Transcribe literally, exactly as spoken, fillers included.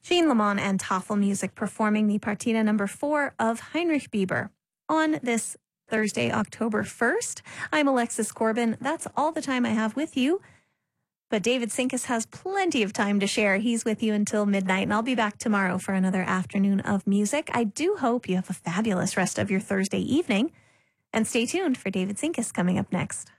Jean Lamont and Toffel Music performing the Partita number four of Heinrich Bieber on this Thursday, October first. I'm Alexis Corbin. That's all the time I have with you. But David Sinkus has plenty of time to share. He's with you until midnight, and I'll be back tomorrow for another afternoon of music. I do hope you have a fabulous rest of your Thursday evening. And stay tuned for David Sinkus coming up next.